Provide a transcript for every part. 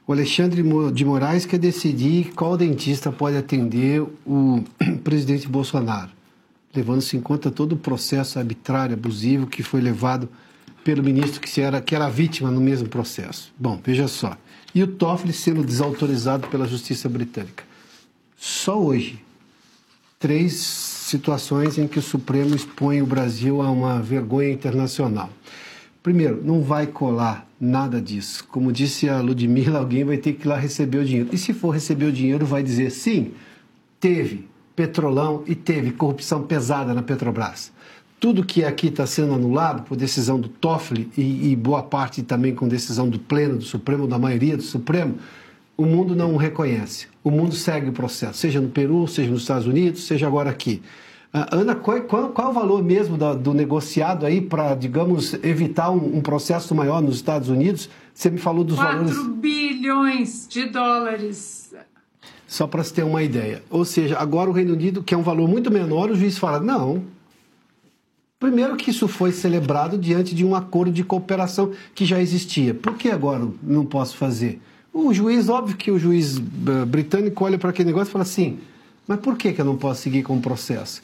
O Alexandre de Moraes quer decidir qual dentista pode atender o presidente Bolsonaro, levando-se em conta todo o processo arbitrário, abusivo que foi levado pelo ministro que era vítima no mesmo processo. Bom, veja só. E o Toffoli sendo desautorizado pela justiça britânica. Só hoje, 3 situações em que o Supremo expõe o Brasil a uma vergonha internacional. Primeiro, não vai colar nada disso. Como disse a Ludmilla, alguém vai ter que ir lá receber o dinheiro. E se for receber o dinheiro, vai dizer sim, teve petrolão e teve corrupção pesada na Petrobras. Tudo que aqui está sendo anulado por decisão do Toffoli e boa parte também com decisão do Pleno do Supremo, da maioria do Supremo, o mundo não o reconhece. O mundo segue o processo, seja no Peru, seja nos Estados Unidos, seja agora aqui. Ana, qual é o valor mesmo do negociado aí para, digamos, evitar um processo maior nos Estados Unidos? Você me falou dos valores... 4 bilhões de dólares. Só para se ter uma ideia. Ou seja, agora o Reino Unido, que é um valor muito menor, o juiz fala, não. Primeiro que isso foi celebrado diante de um acordo de cooperação que já existia. Por que agora não posso fazer? O juiz, óbvio que o juiz britânico olha para aquele negócio e fala assim, mas por que eu não posso seguir com o processo?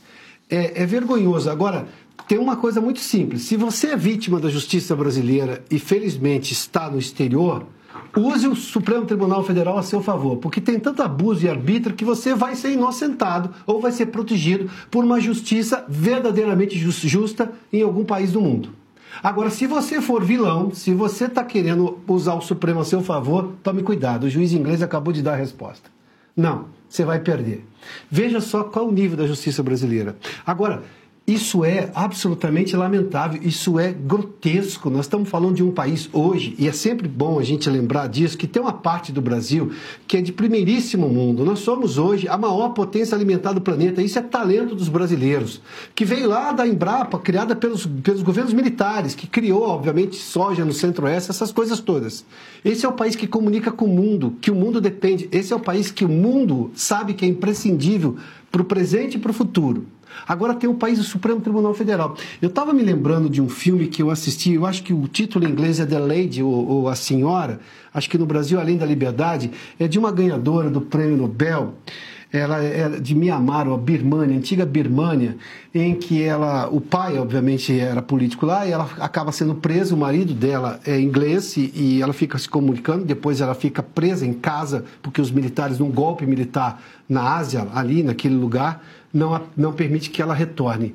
É vergonhoso. Agora, tem uma coisa muito simples. Se você é vítima da justiça brasileira e, felizmente, está no exterior, use o Supremo Tribunal Federal a seu favor, porque tem tanto abuso e arbítrio que você vai ser inocentado ou vai ser protegido por uma justiça verdadeiramente justa em algum país do mundo. Agora, se você for vilão, se você está querendo usar o Supremo a seu favor, tome cuidado. O juiz inglês acabou de dar a resposta. Não, você vai perder. Veja só qual o nível da justiça brasileira. Agora, isso é absolutamente lamentável, isso é grotesco. Nós estamos falando de um país hoje, e é sempre bom a gente lembrar disso, que tem uma parte do Brasil que é de primeiríssimo mundo. Nós somos hoje a maior potência alimentar do planeta. Isso é talento dos brasileiros, que veio lá da Embrapa, criada pelos governos militares, que criou, obviamente, soja no Centro-Oeste, essas coisas todas. Esse é o país que comunica com o mundo, que o mundo depende. Esse é o país que o mundo sabe que é imprescindível para o presente e para o futuro. Agora tem o país do Supremo Tribunal Federal. Eu estava me lembrando de um filme que eu assisti, eu acho que o título em inglês é The Lady, ou A Senhora, acho que no Brasil, Além da Liberdade, é de uma ganhadora do Prêmio Nobel, ela é de Mianmar, ou Birmânia, antiga Birmânia, em que o pai, obviamente, era político lá, e ela acaba sendo presa, o marido dela é inglês, e ela fica se comunicando, depois ela fica presa em casa, porque os militares, num golpe militar na Ásia, ali naquele lugar, não permite que ela retorne.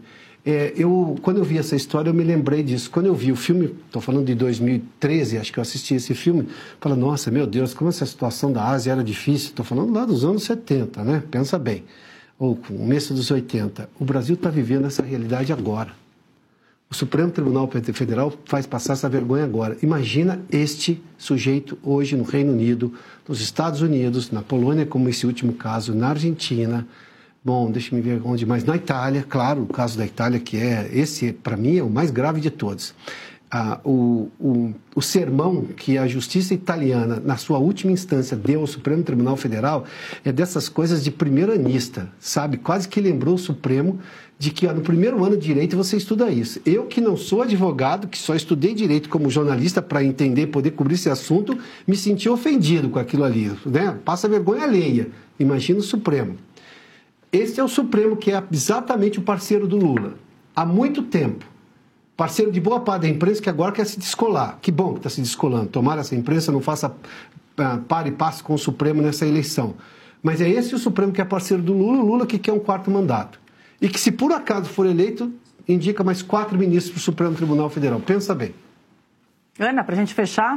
Quando eu vi essa história, eu me lembrei disso. Quando eu vi o filme, estou falando de 2013, acho que eu assisti esse filme, falei, nossa, meu Deus, como essa situação da Ásia era difícil. Estou falando lá dos anos 70, né? Pensa bem. Ou começo dos 80. O Brasil está vivendo essa realidade agora. O Supremo Tribunal Federal faz passar essa vergonha agora. Imagina este sujeito hoje no Reino Unido, nos Estados Unidos, na Polônia, como esse último caso, na Argentina. Bom, deixa eu ver onde mais. Na Itália, claro, o caso da Itália, que esse, para mim, é o mais grave de todos. O sermão que a justiça italiana, na sua última instância, deu ao Supremo Tribunal Federal é dessas coisas de primeiranista, sabe? Quase que lembrou o Supremo de que no primeiro ano de Direito você estuda isso. Eu, que não sou advogado, que só estudei Direito como jornalista para entender, poder cobrir esse assunto, me senti ofendido com aquilo ali, né? Passa vergonha alheia. Imagina o Supremo. Esse é o Supremo, que é exatamente o parceiro do Lula. Há muito tempo. Parceiro de boa parte da imprensa que agora quer se descolar. Que bom que está se descolando. Tomara essa imprensa não faça pare e passe com o Supremo nessa eleição. Mas é esse o Supremo que é parceiro do Lula, o Lula que quer um 4º mandato. E que, se por acaso for eleito, indica mais 4 ministros para o Supremo Tribunal Federal. Pensa bem. Ana, para a gente fechar...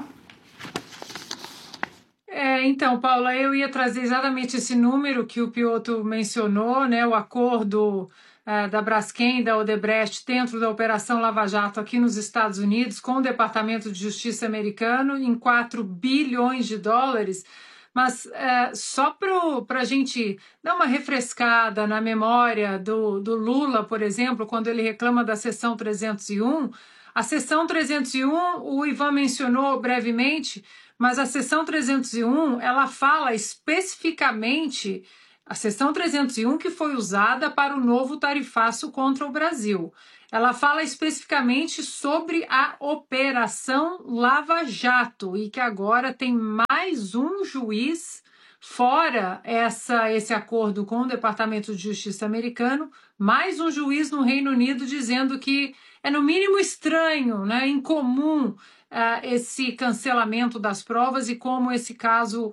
Então, Paula, eu ia trazer exatamente esse número que o Piotr mencionou, né, o acordo da Braskem e da Odebrecht dentro da Operação Lava Jato aqui nos Estados Unidos com o Departamento de Justiça americano em 4 bilhões de dólares, mas só para a gente dar uma refrescada na memória do Lula, por exemplo, quando ele reclama da seção 301, a seção 301, o Ivan mencionou brevemente, mas a seção 301, ela fala especificamente, a seção 301 que foi usada para o novo tarifaço contra o Brasil. ela fala especificamente sobre a Operação Lava Jato e que agora tem mais um juiz, fora esse acordo com o Departamento de Justiça americano, mais um juiz no Reino Unido dizendo que é no mínimo estranho, né, incomum, esse cancelamento das provas e como esse caso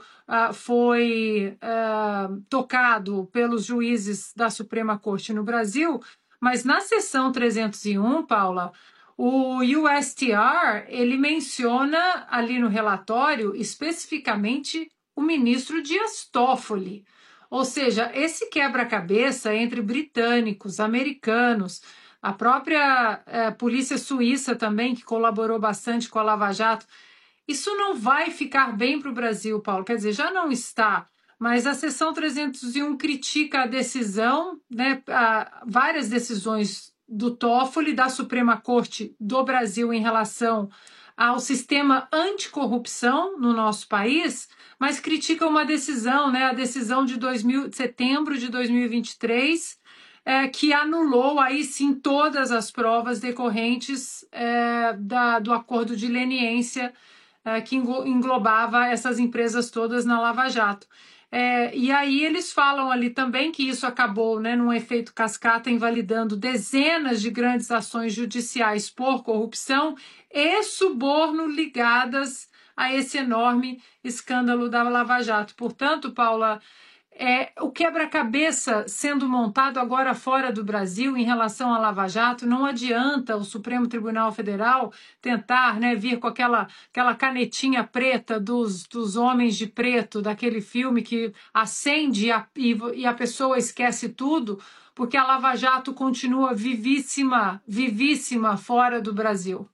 foi tocado pelos juízes da Suprema Corte no Brasil. Mas na seção 301, Paula, o USTR, ele menciona ali no relatório especificamente o ministro Dias Toffoli. Ou seja, esse quebra-cabeça entre britânicos, americanos, a própria polícia suíça também, que colaborou bastante com a Lava Jato, isso não vai ficar bem para o Brasil, Paulo. Quer dizer, já não está, mas a seção 301 critica a decisão, né, várias decisões do Toffoli, da Suprema Corte do Brasil em relação ao sistema anticorrupção no nosso país, mas critica uma decisão, né, a decisão de setembro de 2023, que anulou aí sim todas as provas decorrentes do acordo de leniência que englobava essas empresas todas na Lava Jato. E aí eles falam ali também que isso acabou, né, num efeito cascata, invalidando dezenas de grandes ações judiciais por corrupção e suborno ligadas a esse enorme escândalo da Lava Jato. Portanto, Paula, o quebra-cabeça sendo montado agora fora do Brasil em relação à Lava Jato, não adianta o Supremo Tribunal Federal tentar, né, vir com aquela canetinha preta dos homens de preto, daquele filme que acende e a pessoa esquece tudo, porque a Lava Jato continua vivíssima fora do Brasil.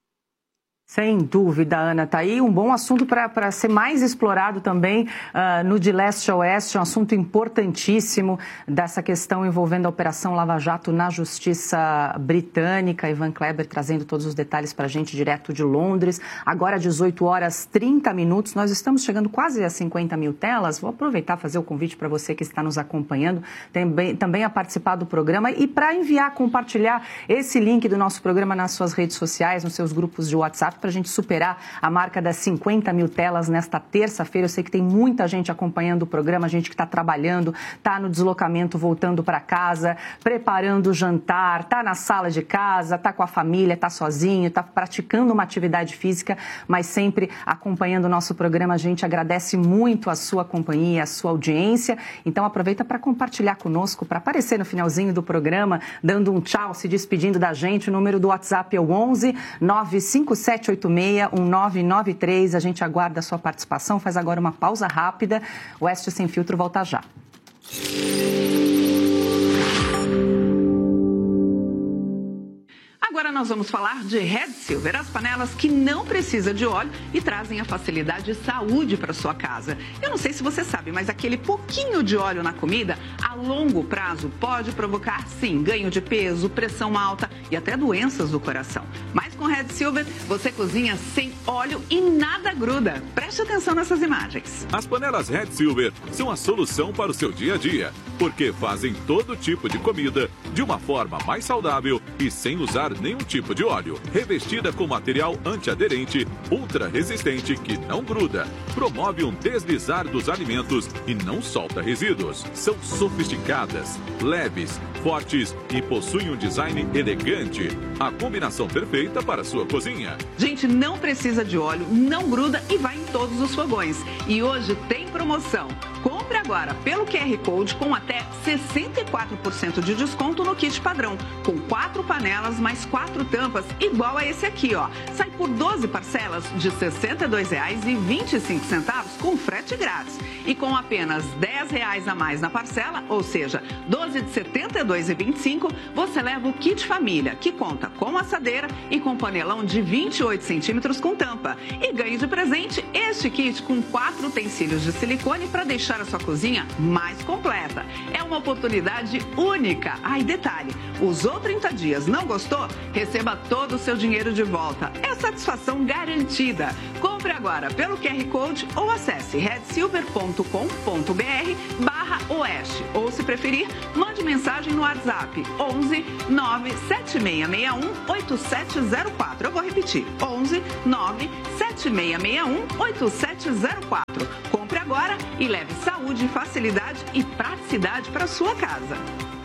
Sem dúvida, Ana, tá aí um bom assunto para ser mais explorado também no De Leste a Oeste, um assunto importantíssimo dessa questão envolvendo a Operação Lava Jato na Justiça Britânica. Ivan Kleber trazendo todos os detalhes para a gente direto de Londres. Agora, 18h30, nós estamos chegando quase a 50 mil telas. Vou aproveitar e fazer o convite para você que está nos acompanhando também a participar do programa e para compartilhar esse link do nosso programa nas suas redes sociais, nos seus grupos de WhatsApp, para a gente superar a marca das 50 mil telas nesta terça-feira. Eu sei que tem muita gente acompanhando o programa, gente que está trabalhando, está no deslocamento, voltando para casa, preparando o jantar, está na sala de casa, está com a família, está sozinho, está praticando uma atividade física, mas sempre acompanhando o nosso programa. A gente agradece muito a sua companhia, a sua audiência. Então aproveita para compartilhar conosco, para aparecer no finalzinho do programa, dando um tchau, se despedindo da gente. O número do WhatsApp é o 11 957 861993. A gente aguarda a sua participação. Faz agora uma pausa rápida. O Oeste Sem Filtro volta já. Agora nós vamos falar de Red Silver, as panelas que não precisam de óleo e trazem a facilidade e saúde para sua casa. Eu não sei se você sabe, mas aquele pouquinho de óleo na comida, a longo prazo, pode provocar, sim, ganho de peso, pressão alta e até doenças do coração. Mas com Red Silver, você cozinha sem óleo e nada gruda. Preste atenção nessas imagens. As panelas Red Silver são a solução para o seu dia a dia, porque fazem todo tipo de comida de uma forma mais saudável e sem usar nenhum tipo de óleo. Revestida com material antiaderente, ultra resistente que não gruda, promove um deslizar dos alimentos e não solta resíduos. São sofisticadas, leves, fortes e possuem um design elegante. A combinação perfeita para a sua cozinha. Gente, não precisa de óleo, não gruda e vai em todos os fogões. E hoje tem promoção. Compre agora pelo QR Code com até 64% de desconto no kit padrão, com 4 panelas mais 4 tampas, igual a esse aqui, ó. Sai por 12 parcelas de R$ 62,25 com frete grátis. E com apenas R$ 10 a mais na parcela, ou seja, 12 de R$ 72,25, você leva o kit família, que conta com assadeira e com panelão de 28 centímetros com tampa. E ganhe de presente este kit com 4 utensílios de silicone para deixar a sua sua cozinha mais completa. É uma oportunidade única. Ah, e detalhe, usou 30 dias, não gostou? Receba todo o seu dinheiro de volta. É satisfação garantida. Compre agora pelo QR Code ou acesse redsilver.com.br/oeste. Ou, se preferir, mande mensagem no WhatsApp 11 97661 8704. Eu vou repetir, 11 97661 8704. Compre agora e leve saúde, facilidade e praticidade para sua casa.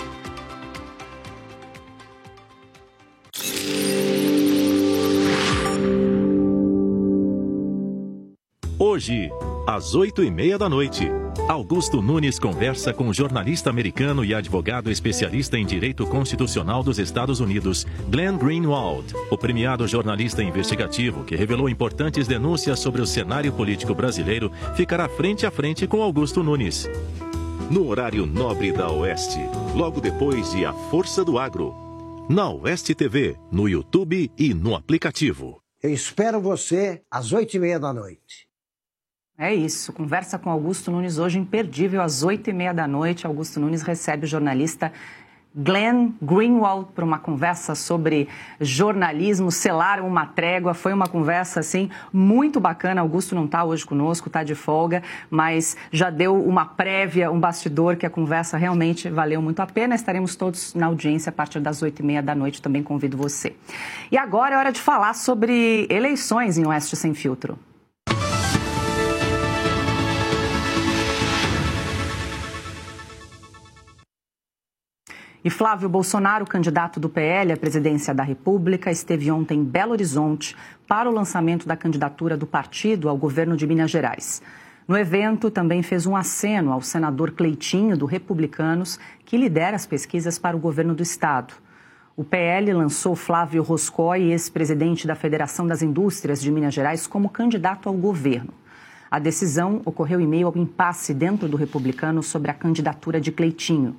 Hoje, às 20h30, Augusto Nunes conversa com o jornalista americano e advogado especialista em direito constitucional dos Estados Unidos, Glenn Greenwald, o premiado jornalista investigativo que revelou importantes denúncias sobre o cenário político brasileiro, ficará frente a frente com Augusto Nunes. No horário nobre da Oeste, logo depois de A Força do Agro. Na Oeste TV, no YouTube e no aplicativo. Eu espero você às 20h30. É isso, conversa com Augusto Nunes hoje, imperdível, às 20h30. Augusto Nunes recebe o jornalista Glenn Greenwald para uma conversa sobre jornalismo, selaram uma trégua, foi uma conversa assim muito bacana. Augusto não está hoje conosco, está de folga, mas já deu uma prévia, um bastidor que a conversa realmente valeu muito a pena. Estaremos todos na audiência a partir das 20h30, também convido você. E agora é hora de falar sobre eleições em Oeste Sem Filtro. E Flávio Bolsonaro, candidato do PL à presidência da República, esteve ontem em Belo Horizonte para o lançamento da candidatura do partido ao governo de Minas Gerais. No evento, também fez um aceno ao senador Cleitinho, do Republicanos, que lidera as pesquisas para o governo do estado. O PL lançou Flávio Roscoe, ex-presidente da Federação das Indústrias de Minas Gerais, como candidato ao governo. A decisão ocorreu em meio ao impasse dentro do Republicano sobre a candidatura de Cleitinho.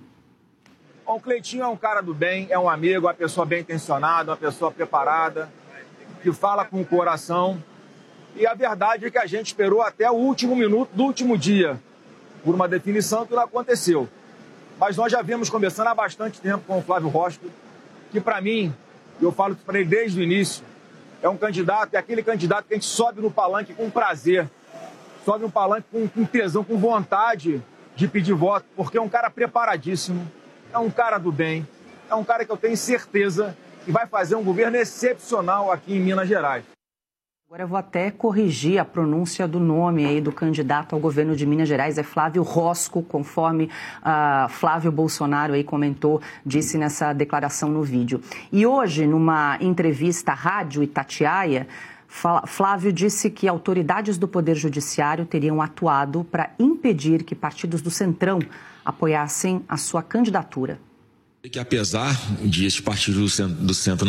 O Cleitinho é um cara do bem, é um amigo, uma pessoa bem intencionada, uma pessoa preparada, que fala com o coração. E a verdade é que a gente esperou até o último minuto do último dia por uma definição que não aconteceu. Mas nós já viemos conversando há bastante tempo com o Flávio Roscoe, que para mim, eu falo para ele desde o início, é um candidato, é aquele candidato que a gente sobe no palanque com prazer, sobe no palanque com tesão, com vontade de pedir voto, porque é um cara preparadíssimo. É um cara do bem, é um cara que eu tenho certeza que vai fazer um governo excepcional aqui em Minas Gerais. Agora eu vou até corrigir a pronúncia do nome aí do candidato ao governo de Minas Gerais, é Flávio Roscoe, conforme Flávio Bolsonaro aí comentou, disse nessa declaração no vídeo. E hoje, numa entrevista à Rádio Itatiaia, Flávio disse que autoridades do Poder Judiciário teriam atuado para impedir que partidos do Centrão apoiassem a sua candidatura. Que apesar de esses partidos do centro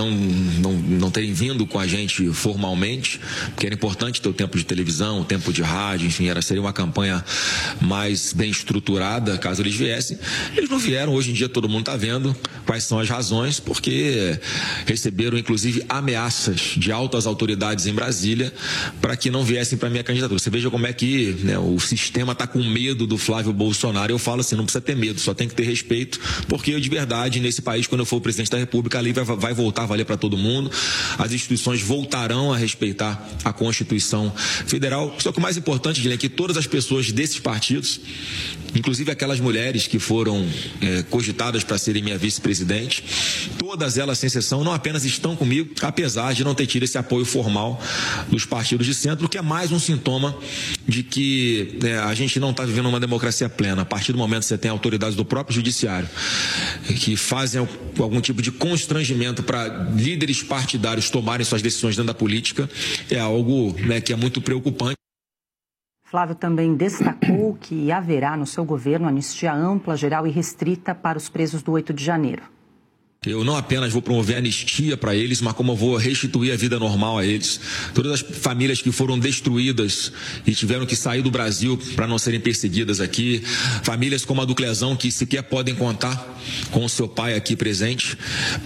não terem vindo com a gente formalmente, porque era importante ter o tempo de televisão, o tempo de rádio, enfim, seria uma campanha mais bem estruturada caso eles viessem. Eles não vieram, hoje em dia todo mundo está vendo quais são as razões, porque receberam inclusive ameaças de altas autoridades em Brasília para que não viessem para a minha candidatura. Você veja como é que o sistema está com medo do Flávio Bolsonaro. Eu falo assim, não precisa ter medo, só tem que ter respeito, porque de verdade, nesse país, quando eu for o presidente da República, a lei vai voltar a valer para todo mundo, as instituições voltarão a respeitar a Constituição Federal. Só que o mais importante, Guilherme, é que todas as pessoas desses partidos, inclusive aquelas mulheres que foram cogitadas para serem minha vice-presidente, todas elas, sem exceção, não apenas estão comigo, apesar de não ter tido esse apoio formal dos partidos de centro, o que é mais um sintoma de que a gente não está vivendo uma democracia plena. A partir do momento que você tem autoridades do próprio judiciário que fazem algum tipo de constrangimento para líderes partidários tomarem suas decisões dentro da política, é algo que é muito preocupante. Flávio também destacou que haverá no seu governo anistia ampla, geral e restrita para os presos do 8 de janeiro. Eu não apenas vou promover anistia para eles, mas como eu vou restituir a vida normal a eles. Todas as famílias que foram destruídas e tiveram que sair do Brasil para não serem perseguidas aqui. Famílias como a do Clezão, que sequer podem contar com o seu pai aqui presente,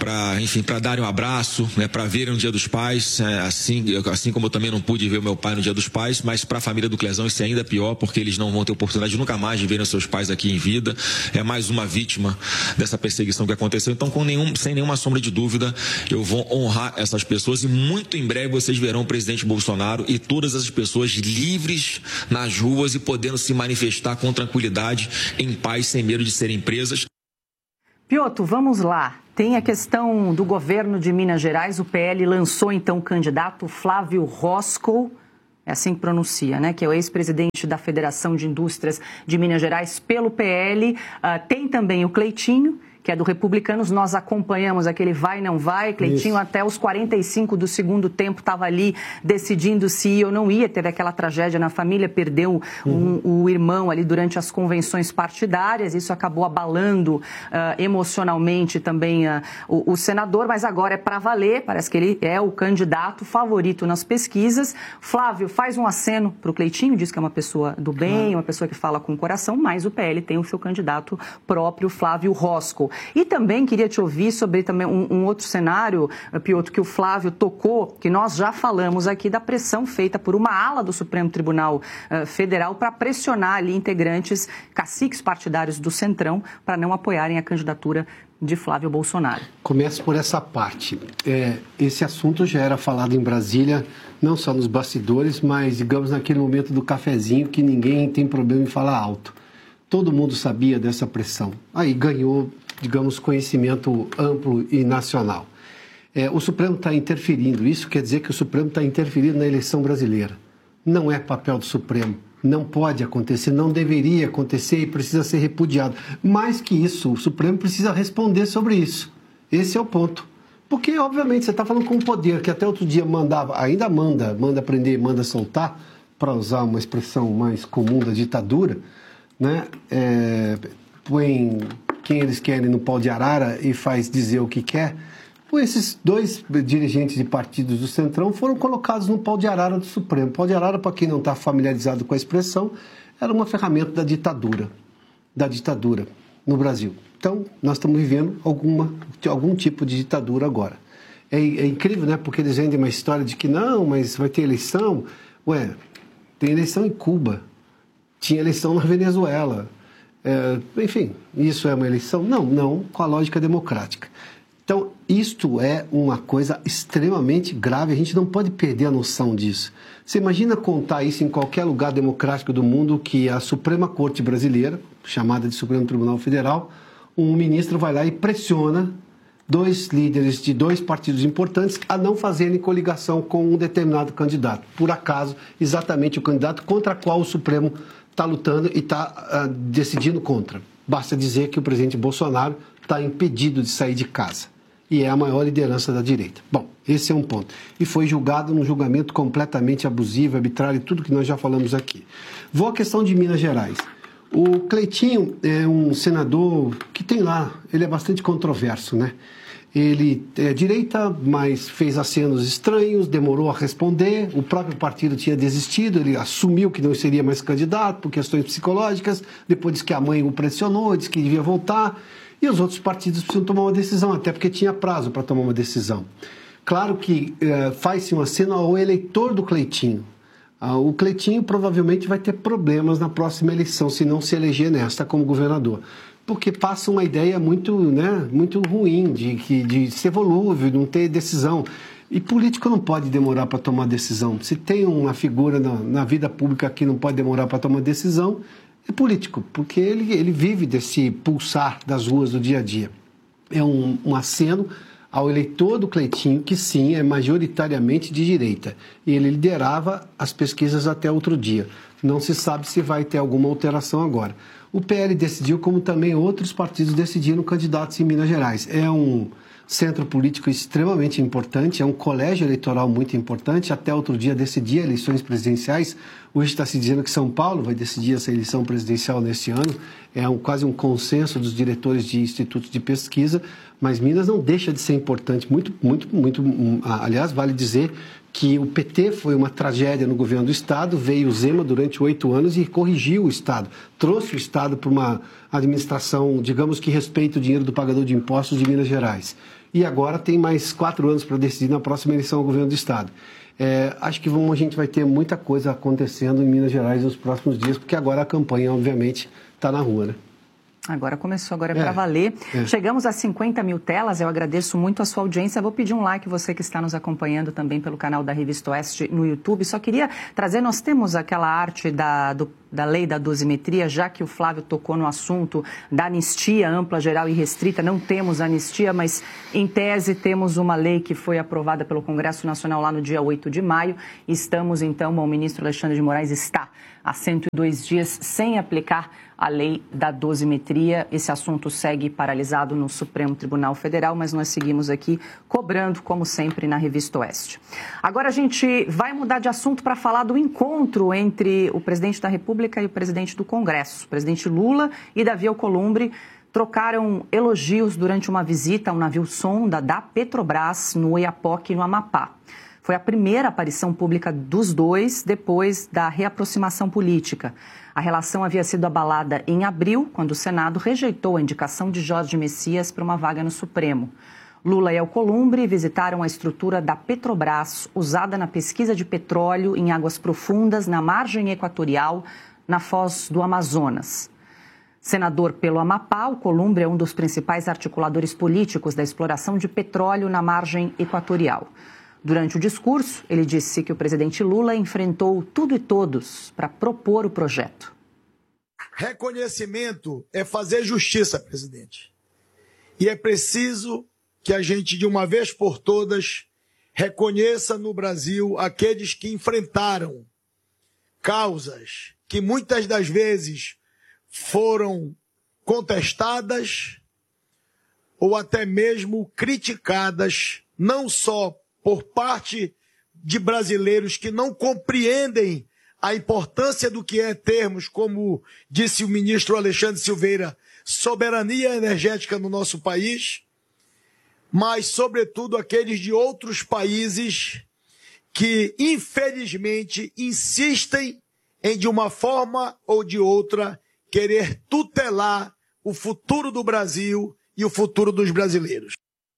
para darem um abraço, né, para verem o Dia dos Pais, assim como eu também não pude ver o meu pai no Dia dos Pais, mas para a família do Clezão isso é ainda pior, porque eles não vão ter oportunidade nunca mais de verem os seus pais aqui em vida. É mais uma vítima dessa perseguição que aconteceu. Então, sem nenhuma sombra de dúvida, eu vou honrar essas pessoas e muito em breve vocês verão o presidente Bolsonaro e todas essas pessoas livres nas ruas e podendo se manifestar com tranquilidade, em paz, sem medo de serem presas. Piotr, vamos lá. Tem a questão do governo de Minas Gerais. O PL lançou então o candidato Flávio Roscoe, é assim que pronuncia, né? Que é o ex-presidente da Federação de Indústrias de Minas Gerais pelo PL. Tem também o Cleitinho, que é do Republicanos. Nós acompanhamos aquele vai e não vai. Cleitinho, até os 45 do segundo tempo, estava ali decidindo se ia ou não ia. Teve aquela tragédia na família, perdeu o irmão ali durante as convenções partidárias. Isso acabou abalando emocionalmente também o senador, mas agora é para valer. Parece que ele é o candidato favorito nas pesquisas. Flávio faz um aceno para o Cleitinho, diz que é uma pessoa do bem, uma pessoa que fala com o coração, mas o PL tem o seu candidato próprio, Flávio Roscoe. E também queria te ouvir sobre também um outro cenário, Piotr, que o Flávio tocou, que nós já falamos aqui, da pressão feita por uma ala do Supremo Tribunal Federal para pressionar ali integrantes, caciques partidários do Centrão, para não apoiarem a candidatura de Flávio Bolsonaro. Começo por essa parte. Esse assunto já era falado em Brasília, não só nos bastidores, mas, digamos, naquele momento do cafezinho, que ninguém tem problema em falar alto. Todo mundo sabia dessa pressão. Aí ganhou, digamos, conhecimento amplo e nacional. O Supremo está interferindo. Isso quer dizer que o Supremo está interferindo na eleição brasileira. Não é papel do Supremo. Não pode acontecer, não deveria acontecer e precisa ser repudiado. Mais que isso, o Supremo precisa responder sobre isso. Esse é o ponto. Porque, obviamente, você está falando com um poder que até outro dia ainda manda prender, manda soltar, para usar uma expressão mais comum da ditadura, né? Põe quem eles querem no pau de arara e faz dizer o que quer. Esses dois dirigentes de partidos do Centrão foram colocados no pau de arara do Supremo. Pau de arara, para quem não está familiarizado com a expressão, era uma ferramenta da ditadura no Brasil. Então, nós estamos vivendo algum tipo de ditadura agora. É incrível, né? Porque eles vendem uma história de que não, mas vai ter eleição. Tem eleição em Cuba, tinha eleição na Venezuela. Enfim, isso é uma eleição? Não, com a lógica democrática. Então, isto é uma coisa extremamente grave, a gente não pode perder a noção disso. Você imagina contar isso em qualquer lugar democrático do mundo, que a Suprema Corte Brasileira, chamada de Supremo Tribunal Federal, um ministro vai lá e pressiona dois líderes de dois partidos importantes a não fazerem coligação com um determinado candidato. Por acaso, exatamente o candidato contra o qual o Supremo está lutando e está decidindo contra. Basta dizer que o presidente Bolsonaro está impedido de sair de casa. E é a maior liderança da direita. Bom, esse é um ponto. E foi julgado num julgamento completamente abusivo, arbitrário, tudo que nós já falamos aqui. Vou à questão de Minas Gerais. O Cleitinho é um senador que tem lá, ele é bastante controverso, né? Ele é direita, mas fez acenos estranhos, demorou a responder, o próprio partido tinha desistido, ele assumiu que não seria mais candidato por questões psicológicas, depois disse que a mãe o pressionou, disse que devia voltar, e os outros partidos precisam tomar uma decisão, até porque tinha prazo para tomar uma decisão. Claro que faz-se um aceno ao eleitor do Cleitinho. O Cleitinho provavelmente vai ter problemas na próxima eleição, se não se eleger nesta como governador. Porque passa uma ideia muito ruim de ser volúvel, de não ter decisão. E político não pode demorar para tomar decisão. Se tem uma figura na vida pública que não pode demorar para tomar decisão, é político, porque ele vive desse pulsar das ruas do dia a dia. É um aceno ao eleitor do Cleitinho, que sim, é majoritariamente de direita. E ele liderava as pesquisas até outro dia. Não se sabe se vai ter alguma alteração agora. O PL decidiu, como também outros partidos decidiram candidatos em Minas Gerais. centro político extremamente importante, é um colégio eleitoral muito importante. Até outro dia decidia eleições presidenciais. Hoje está se dizendo que São Paulo vai decidir essa eleição presidencial neste ano. É quase um consenso dos diretores de institutos de pesquisa, mas Minas não deixa de ser importante. Aliás, vale dizer que o PT foi uma tragédia no governo do Estado, veio o Zema durante 8 anos e corrigiu o Estado, trouxe o Estado para uma administração, digamos que respeita o dinheiro do pagador de impostos de Minas Gerais. E agora tem mais 4 anos para decidir na próxima eleição ao governo do Estado. Acho que a gente vai ter muita coisa acontecendo em Minas Gerais nos próximos dias, porque agora a campanha, obviamente, está na rua, né? Agora começou, agora é para valer. Chegamos a 50 mil telas, eu agradeço muito a sua audiência. Vou pedir um like, você que está nos acompanhando também pelo canal da Revista Oeste no YouTube. Só queria trazer, nós temos aquela arte da lei da dosimetria, já que o Flávio tocou no assunto da anistia ampla, geral e restrita. Não temos anistia, mas em tese temos uma lei que foi aprovada pelo Congresso Nacional lá no dia 8 de maio. Estamos então, o ministro Alexandre de Moraes está há 102 dias sem aplicar a lei da dosimetria. Esse assunto segue paralisado no Supremo Tribunal Federal, mas nós seguimos aqui cobrando, como sempre, na Revista Oeste. Agora a gente vai mudar de assunto para falar do encontro entre o presidente da República e o presidente do Congresso. O presidente Lula e Davi Alcolumbre trocaram elogios durante uma visita a um navio sonda da Petrobras no Oiapoque, no Amapá. Foi a primeira aparição pública dos dois depois da reaproximação política. A relação havia sido abalada em abril, quando o Senado rejeitou a indicação de Jorge Messias para uma vaga no Supremo. Lula e Alcolumbre visitaram a estrutura da Petrobras, usada na pesquisa de petróleo em águas profundas, na margem equatorial, na foz do Amazonas. Senador pelo Amapá, Alcolumbre é um dos principais articuladores políticos da exploração de petróleo na margem equatorial. Durante o discurso, ele disse que o presidente Lula enfrentou tudo e todos para propor o projeto. Reconhecimento é fazer justiça, presidente. E é preciso que a gente, de uma vez por todas, reconheça no Brasil aqueles que enfrentaram causas que muitas das vezes foram contestadas ou até mesmo criticadas, não só por parte de brasileiros que não compreendem a importância do que é termos, como disse o ministro Alexandre Silveira, soberania energética no nosso país, mas, sobretudo, aqueles de outros países que, infelizmente, insistem em, de uma forma ou de outra, querer tutelar o futuro do Brasil e o futuro dos brasileiros.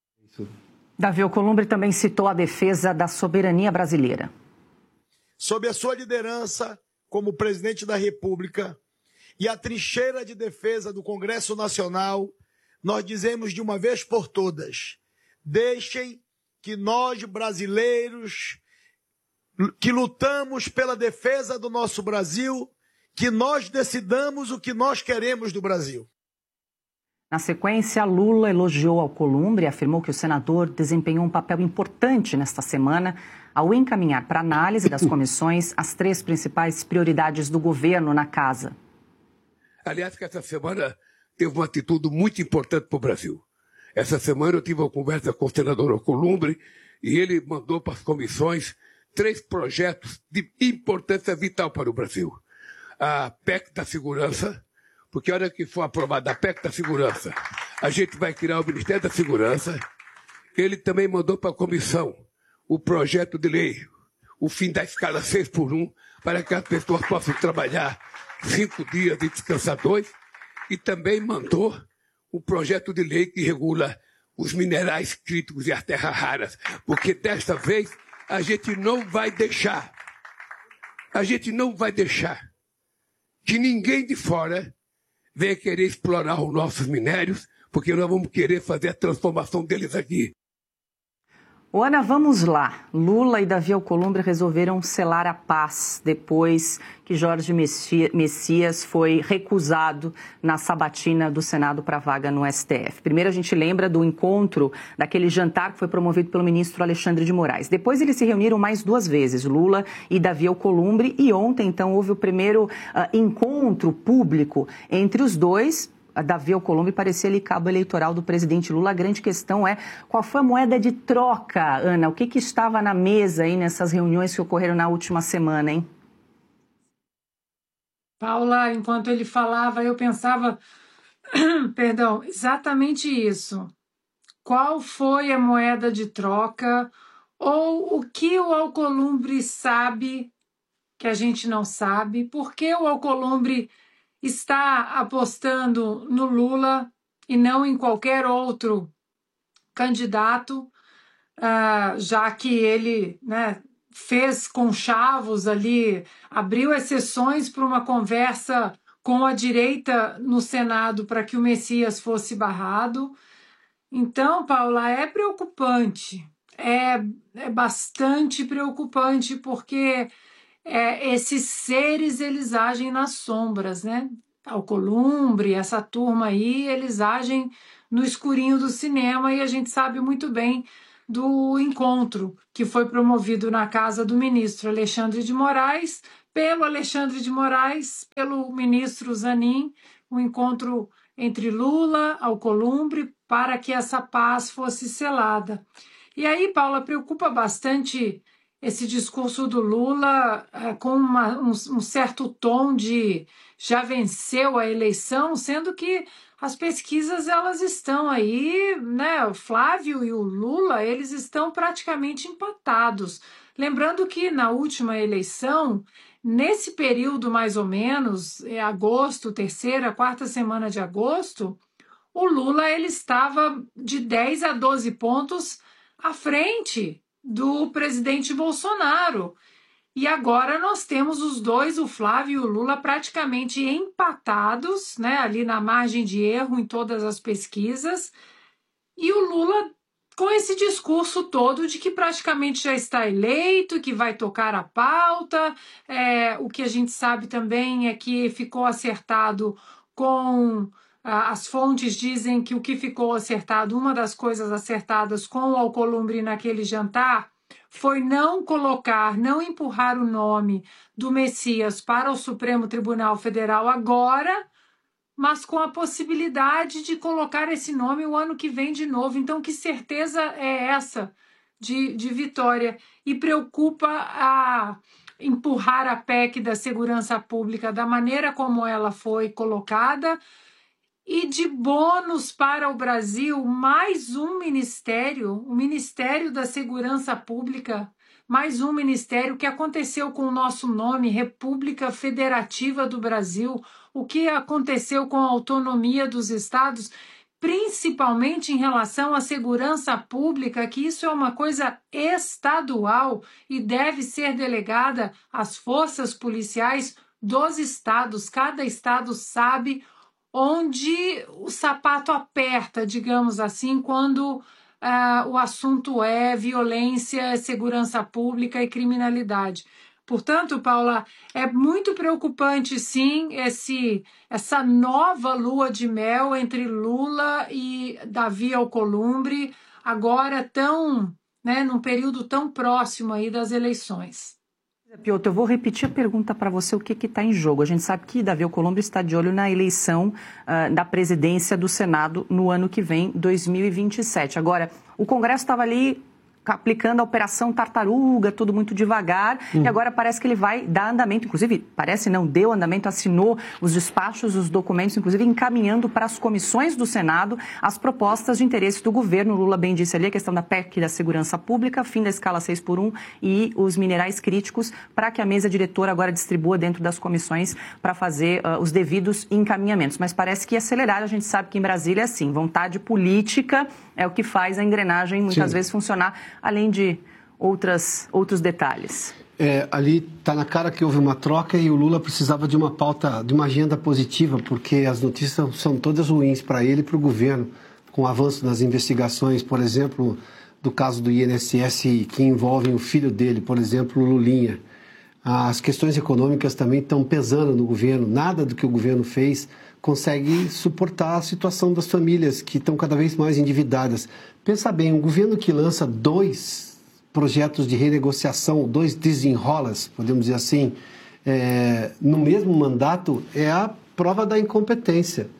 Davi Alcolumbre também citou a defesa da soberania brasileira. Sob a sua liderança como presidente da República e a trincheira de defesa do Congresso Nacional, nós dizemos de uma vez por todas, deixem que nós, brasileiros, que lutamos pela defesa do nosso Brasil, que nós decidamos o que nós queremos do Brasil. Na sequência, Lula elogiou Alcolumbre e afirmou que o senador desempenhou um papel importante nesta semana ao encaminhar para análise das comissões as 3 principais prioridades do governo na casa. Aliás, que essa semana teve uma atitude muito importante para o Brasil. Essa semana eu tive uma conversa com o senador Alcolumbre e ele mandou para as comissões 3 projetos de importância vital para o Brasil. A PEC da Segurança, porque a hora que for aprovada a PEC da Segurança, a gente vai criar o Ministério da Segurança. Ele também mandou para a comissão o projeto de lei, o fim da escala 6x1, para que as pessoas possam trabalhar 5 dias e descansar 2. E também mandou o projeto de lei que regula os minerais críticos e as terras raras, porque desta vez a gente não vai deixar que ninguém de fora venha querer explorar os nossos minérios, porque nós vamos querer fazer a transformação deles aqui. Ana, vamos lá. Lula e Davi Alcolumbre resolveram selar a paz depois que Jorge Messias foi recusado na sabatina do Senado para a vaga no STF. Primeiro a gente lembra do encontro, daquele jantar que foi promovido pelo ministro Alexandre de Moraes. Depois eles se reuniram mais 2 vezes, Lula e Davi Alcolumbre, e ontem então houve o primeiro encontro público entre os dois. Davi Alcolumbre parecia ali cabo eleitoral do presidente Lula. A grande questão é qual foi a moeda de troca, Ana? O que estava na mesa aí nessas reuniões que ocorreram na última semana, hein? Paula, enquanto ele falava, eu pensava, perdão, exatamente isso. Qual foi a moeda de troca ou o que o Alcolumbre sabe que a gente não sabe? Por que o Alcolumbre está apostando no Lula e não em qualquer outro candidato, já que ele, né, fez conchavos ali, abriu exceções para uma conversa com a direita no Senado para que o Messias fosse barrado. Então, Paula, é preocupante, é bastante preocupante, porque esses seres, eles agem nas sombras, né? Alcolumbre, essa turma aí, eles agem no escurinho do cinema, e a gente sabe muito bem do encontro que foi promovido na casa do ministro Alexandre de Moraes, pelo Alexandre de Moraes, pelo ministro Zanin, um encontro entre Lula, Alcolumbre, para que essa paz fosse selada. E aí, Paula, preocupa bastante esse discurso do Lula com um certo tom de já venceu a eleição, sendo que as pesquisas, elas estão aí, né? O Flávio e o Lula, eles estão praticamente empatados. Lembrando que na última eleição, nesse período mais ou menos, agosto, terceira, quarta semana de agosto, o Lula ele estava de 10 a 12 pontos à frente do presidente Bolsonaro. E agora nós temos os dois, o Flávio e o Lula, praticamente empatados, né, ali na margem de erro em todas as pesquisas. E o Lula com esse discurso todo de que praticamente já está eleito, que vai tocar a pauta. O que a gente sabe também é que ficou acertado com... As fontes dizem que o que ficou acertado, uma das coisas acertadas com o Alcolumbre naquele jantar, foi não colocar, não empurrar o nome do Messias para o Supremo Tribunal Federal agora, mas com a possibilidade de colocar esse nome o ano que vem de novo. Então, que certeza é essa de vitória? E preocupa a empurrar a PEC da segurança pública da maneira como ela foi colocada. E de bônus para o Brasil, mais um ministério, o Ministério da Segurança Pública, mais um ministério. Que aconteceu com o nosso nome, República Federativa do Brasil, o que aconteceu com a autonomia dos estados, principalmente em relação à segurança pública, que isso é uma coisa estadual e deve ser delegada às forças policiais dos estados. Cada estado sabe onde o sapato aperta, digamos assim, quando o assunto é violência, segurança pública e criminalidade. Portanto, Paula, é muito preocupante, sim, essa nova lua de mel entre Lula e Davi Alcolumbre, agora num período tão próximo aí das eleições. Piotr, eu vou repetir a pergunta para você, o que está em jogo. A gente sabe que Davi Alcolumbre está de olho na eleição da presidência do Senado no ano que vem, 2027. Agora, o Congresso estava ali aplicando a Operação Tartaruga, tudo muito devagar, e agora parece que ele vai dar andamento, inclusive, parece não, deu andamento, assinou os despachos, os documentos, inclusive encaminhando para as comissões do Senado as propostas de interesse do governo. Lula bem disse ali a questão da PEC da segurança pública, fim da escala 6x1 e os minerais críticos, para que a mesa diretora agora distribua dentro das comissões para fazer os devidos encaminhamentos. Mas parece que acelerar, a gente sabe que em Brasília é assim, vontade política é o que faz a engrenagem muitas vezes funcionar, além de outros detalhes. Ali está na cara que houve uma troca e o Lula precisava de uma pauta, de uma agenda positiva, porque as notícias são todas ruins para ele e para o governo, com o avanço das investigações, por exemplo, do caso do INSS que envolvem o filho dele, por exemplo, o Lulinha. As questões econômicas também estão pesando no governo, nada do que o governo fez consegue suportar a situação das famílias que estão cada vez mais endividadas. Pensa bem, um governo que lança 2 projetos de renegociação, 2 desenrolas, podemos dizer assim, no mesmo mandato, é a prova da incompetência.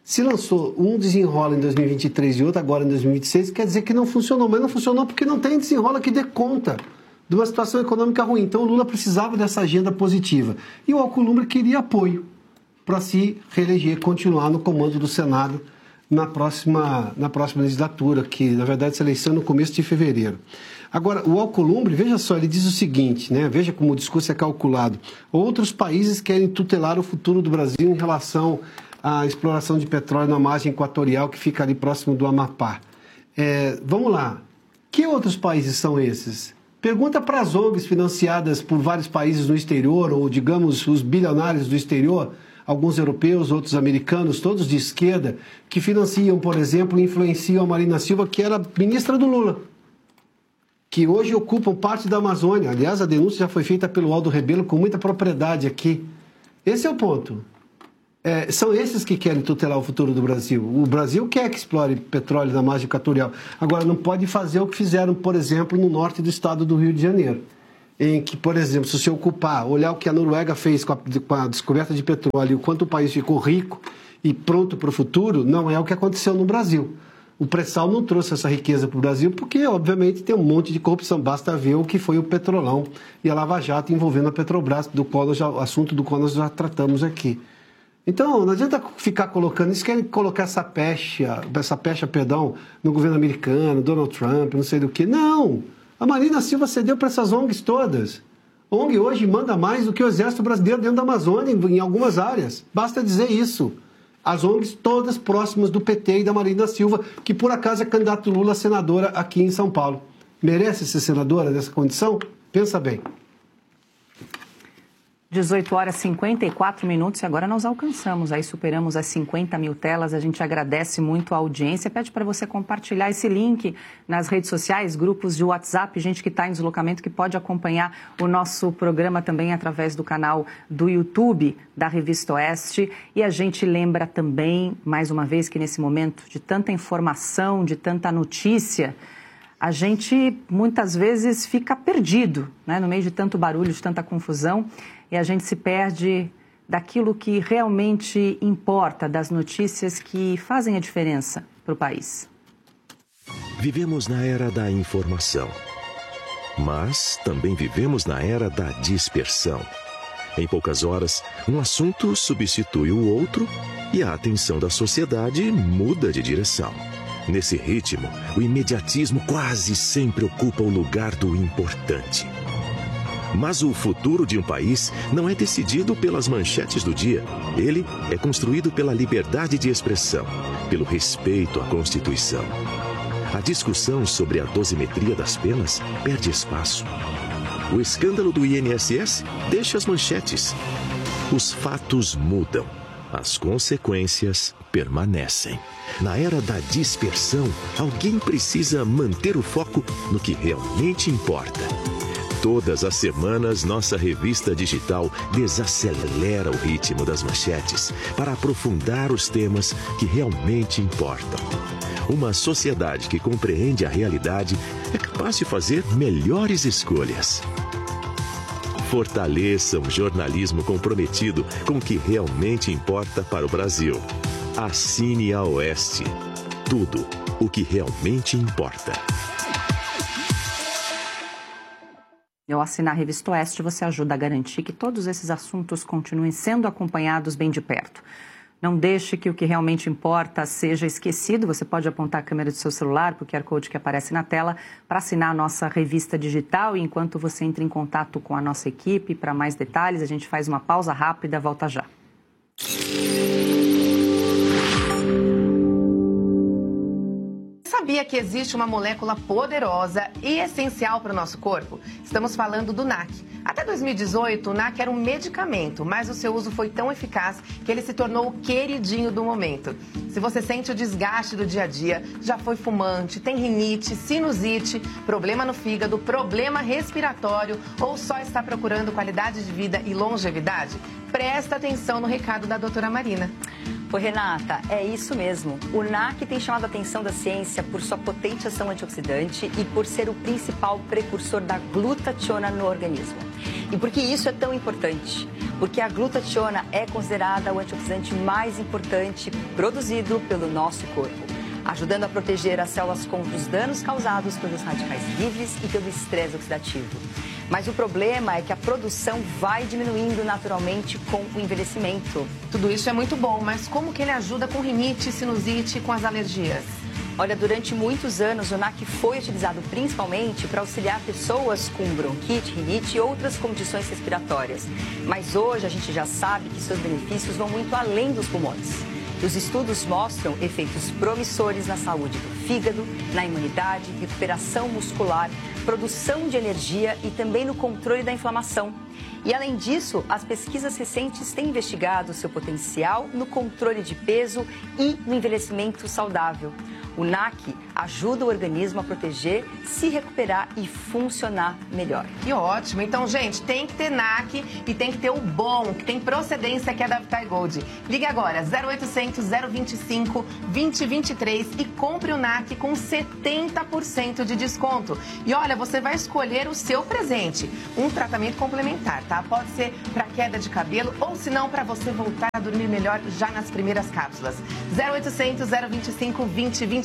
Se lançou um desenrola em 2023 e outro agora em 2026, quer dizer que não funcionou. Mas não funcionou porque não tem desenrola que dê conta de uma situação econômica ruim. Então o Lula precisava dessa agenda positiva. E o Alcolumbre queria apoio para se reeleger, continuar no comando do Senado na próxima legislatura, que na verdade essa eleição é no começo de fevereiro. Agora, o Alcolumbre, veja só, ele diz o seguinte, né? Veja como o discurso é calculado. Outros países querem tutelar o futuro do Brasil em relação à exploração de petróleo na margem equatorial que fica ali próximo do Amapá. Vamos lá. Que outros países são esses? Pergunta para as ONGs financiadas por vários países no exterior, ou digamos os bilionários do exterior, alguns europeus, outros americanos, todos de esquerda, que financiam, por exemplo, e influenciam a Marina Silva, que era ministra do Lula, que hoje ocupam parte da Amazônia. Aliás, a denúncia já foi feita pelo Aldo Rebelo com muita propriedade aqui. Esse é o ponto. São esses que querem tutelar o futuro do Brasil. O Brasil quer que explore petróleo na margem equatorial. Agora, não pode fazer o que fizeram, por exemplo, no norte do estado do Rio de Janeiro, em que, por exemplo, se você olhar o que a Noruega fez com a descoberta de petróleo, o quanto o país ficou rico e pronto para o futuro, não é o que aconteceu no Brasil. O pré-sal não trouxe essa riqueza para o Brasil porque, obviamente, tem um monte de corrupção. Basta ver o que foi o Petrolão e a Lava Jato envolvendo a Petrobras, assunto do qual nós já tratamos aqui. Então, não adianta ficar colocando... Eles querem colocar essa pecha, no governo americano, Donald Trump, não sei do que. Não! A Marina Silva cedeu para essas ONGs todas. A ONG hoje manda mais do que o Exército Brasileiro dentro da Amazônia, em algumas áreas. Basta dizer isso. As ONGs todas próximas do PT e da Marina Silva, que por acaso é candidato Lula a senadora aqui em São Paulo. Merece ser senadora nessa condição? Pensa bem. 18 horas e 54 minutos e agora nós alcançamos, aí superamos as 50 mil telas. A gente agradece muito a audiência, pede para você compartilhar esse link nas redes sociais, grupos de WhatsApp, gente que está em deslocamento que pode acompanhar o nosso programa também através do canal do YouTube da Revista Oeste. E a gente lembra também, mais uma vez, que nesse momento de tanta informação, de tanta notícia, a gente muitas vezes fica perdido, né, no meio de tanto barulho, de tanta confusão, e a gente se perde daquilo que realmente importa, das notícias que fazem a diferença para o país. Vivemos na era da informação, mas também vivemos na era da dispersão. Em poucas horas, um assunto substitui o outro e a atenção da sociedade muda de direção. Nesse ritmo, o imediatismo quase sempre ocupa o lugar do importante. Mas o futuro de um país não é decidido pelas manchetes do dia. Ele é construído pela liberdade de expressão, pelo respeito à Constituição. A discussão sobre a dosimetria das penas perde espaço. O escândalo do INSS deixa as manchetes. Os fatos mudam. As consequências permanecem. Na era da dispersão, alguém precisa manter o foco no que realmente importa. Todas as semanas, nossa revista digital desacelera o ritmo das manchetes para aprofundar os temas que realmente importam. Uma sociedade que compreende a realidade é capaz de fazer melhores escolhas. Fortaleça um jornalismo comprometido com o que realmente importa para o Brasil. Assine a Oeste. Tudo o que realmente importa. Ao assinar a Revista Oeste, você ajuda a garantir que todos esses assuntos continuem sendo acompanhados bem de perto. Não deixe que o que realmente importa seja esquecido. Você pode apontar a câmera do seu celular para o QR Code que aparece na tela para assinar a nossa revista digital. E enquanto você entra em contato com a nossa equipe para mais detalhes, a gente faz uma pausa rápida, volta já. Sabia que existe uma molécula poderosa e essencial para o nosso corpo? Estamos falando do NAC. Até 2018, o NAC era um medicamento, mas o seu uso foi tão eficaz que ele se tornou o queridinho do momento. Se você sente o desgaste do dia a dia, já foi fumante, tem rinite, sinusite, problema no fígado, problema respiratório ou só está procurando qualidade de vida e longevidade, presta atenção no recado da doutora Marina. Oi, Renata, é isso mesmo. O NAC tem chamado a atenção da ciência por sua potente ação antioxidante e por ser o principal precursor da glutationa no organismo. E por que isso é tão importante? porque a glutationa é considerada o antioxidante mais importante produzido pelo nosso corpo, ajudando a proteger as células contra os danos causados pelos radicais livres e pelo estresse oxidativo. Mas o problema é que a produção vai diminuindo naturalmente com o envelhecimento. Tudo isso é muito bom, mas como que ele ajuda com rinite, sinusite e com as alergias? Olha, durante muitos anos o NAC foi utilizado principalmente para auxiliar pessoas com bronquite, rinite e outras condições respiratórias. Mas hoje a gente já sabe que seus benefícios vão muito além dos pulmões. Os estudos mostram efeitos promissores na saúde do fígado, na imunidade, recuperação muscular, produção de energia e também no controle da inflamação. E, além disso, as pesquisas recentes têm investigado seu potencial no controle de peso e no envelhecimento saudável. O NAC ajuda o organismo a proteger, se recuperar e funcionar melhor. Que ótimo! Então, gente, tem que ter NAC e tem que ter o bom, que tem procedência, que é da Vitae Gold. Ligue agora, 0800 025 2023 e compre o NAC com 70% de desconto. E olha, você vai escolher o seu presente, um tratamento complementar, tá? Pode ser para queda de cabelo ou, se não, para você voltar a dormir melhor já nas primeiras cápsulas. 0800 025 2023.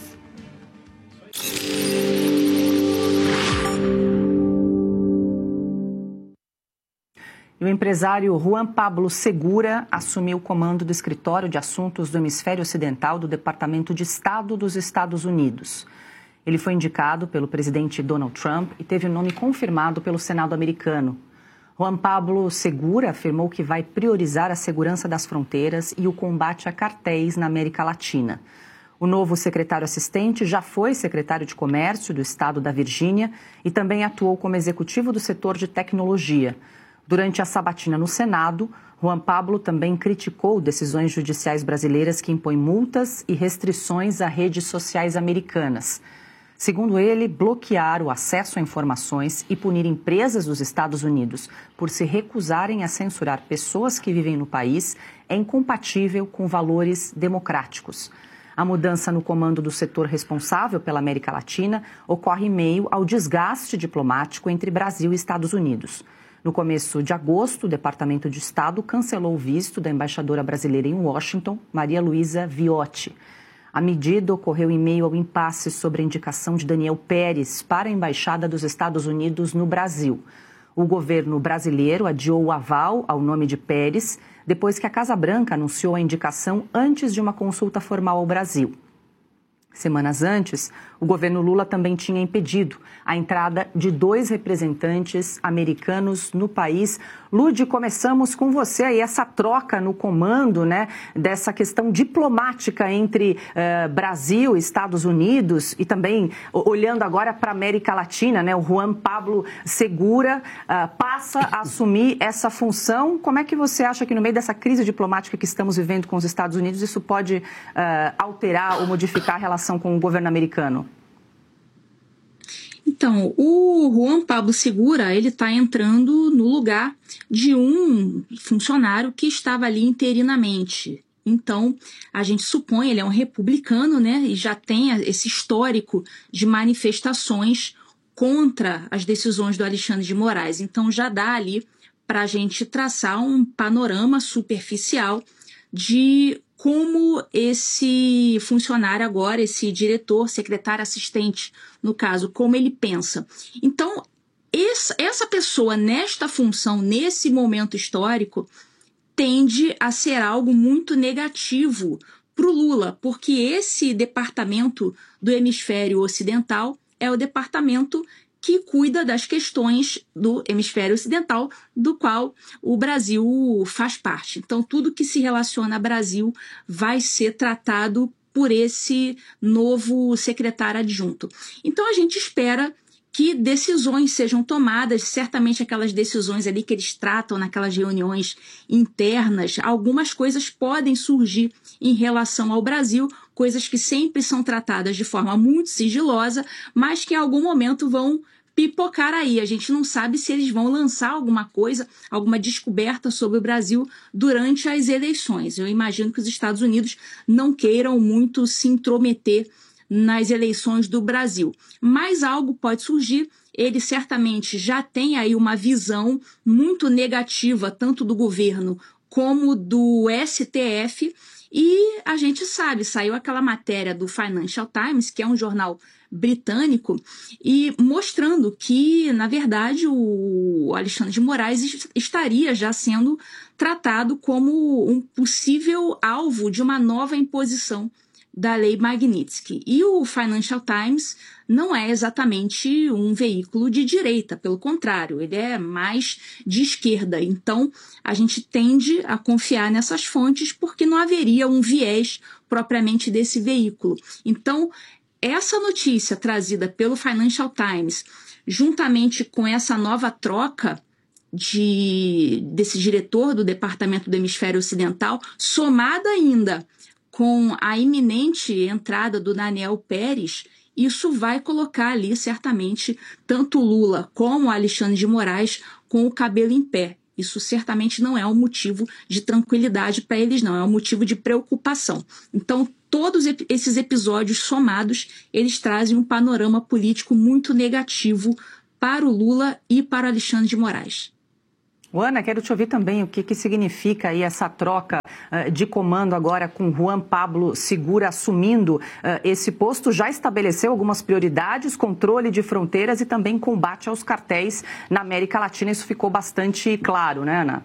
E o empresário Juan Pablo Segura assumiu o comando do Escritório de Assuntos do Hemisfério Ocidental do Departamento de Estado dos Estados Unidos. Ele foi indicado pelo presidente Donald Trump e teve o nome confirmado pelo Senado americano. Juan Pablo Segura afirmou que vai priorizar a segurança das fronteiras e o combate a cartéis na América Latina. O novo secretário assistente já foi secretário de Comércio do estado da Virgínia e também atuou como executivo do setor de tecnologia. Durante a sabatina no Senado, Juan Pablo também criticou decisões judiciais brasileiras que impõem multas e restrições a redes sociais americanas. Segundo ele, bloquear o acesso a informações e punir empresas dos Estados Unidos por se recusarem a censurar pessoas que vivem no país é incompatível com valores democráticos. A mudança no comando do setor responsável pela América Latina ocorre em meio ao desgaste diplomático entre Brasil e Estados Unidos. No começo de agosto, o Departamento de Estado cancelou o visto da embaixadora brasileira em Washington, Maria Luísa Viotti. A medida ocorreu em meio ao impasse sobre a indicação de Daniel Pérez para a Embaixada dos Estados Unidos no Brasil. O governo brasileiro adiou o aval ao nome de Pérez depois que a Casa Branca anunciou a indicação antes de uma consulta formal ao Brasil. Semanas antes, o governo Lula também tinha impedido a entrada de 2 representantes americanos no país. Lude, começamos com você aí, essa troca no comando, né, dessa questão diplomática entre Brasil e Estados Unidos e também olhando agora para a América Latina, né, o Juan Pablo Segura passa a assumir essa função. Como é que você acha que no meio dessa crise diplomática que estamos vivendo com os Estados Unidos, isso pode alterar ou modificar a relação com o governo americano? Então, o Juan Pablo Segura, ele está entrando no lugar de um funcionário que estava ali interinamente. Então, a gente supõe, ele é um republicano, né, e já tem esse histórico de manifestações contra as decisões do Alexandre de Moraes. Então, já dá ali para a gente traçar um panorama superficial de como esse funcionário agora, esse diretor, secretário assistente, no caso, como ele pensa. Então, essa pessoa nesta função, nesse momento histórico, tende a ser algo muito negativo para o Lula, porque esse departamento do hemisfério ocidental é o departamento que cuida das questões do hemisfério ocidental, do qual o Brasil faz parte. Então, tudo que se relaciona a Brasil vai ser tratado por esse novo secretário adjunto. Então, a gente espera que decisões sejam tomadas, certamente aquelas decisões ali que eles tratam naquelas reuniões internas, algumas coisas podem surgir em relação ao Brasil, coisas que sempre são tratadas de forma muito sigilosa, mas que em algum momento vão pipocar aí. A gente não sabe se eles vão lançar alguma coisa, alguma descoberta sobre o Brasil durante as eleições. Eu imagino que os Estados Unidos não queiram muito se intrometer nas eleições do Brasil. Mas algo pode surgir ele certamente já tem aí uma visão muito negativa, tanto do governo como do STF, e a gente sabe, saiu aquela matéria do Financial Times, que é um jornal britânico, e mostrando que, na verdade, o Alexandre de Moraes estaria já sendo tratado como um possível alvo de uma nova imposição da Lei Magnitsky. E o Financial Times não é exatamente um veículo de direita, pelo contrário, ele é mais de esquerda. Então, a gente tende a confiar nessas fontes porque não haveria um viés propriamente desse veículo. Então, essa notícia trazida pelo Financial Times, juntamente com essa nova troca desse diretor do Departamento do Hemisfério Ocidental, somada ainda com a iminente entrada do Daniel Pérez, isso vai colocar ali, certamente, tanto Lula como Alexandre de Moraes com o cabelo em pé. Isso certamente não é um motivo de tranquilidade para eles, não. É um motivo de preocupação. Então, todos esses episódios somados, eles trazem um panorama político muito negativo para o Lula e para o Alexandre de Moraes. Ana, quero te ouvir também o que significa aí essa troca de comando agora com Juan Pablo Segura assumindo esse posto. Já estabeleceu algumas prioridades, controle de fronteiras e também combate aos cartéis na América Latina. Isso ficou bastante claro, né, Ana?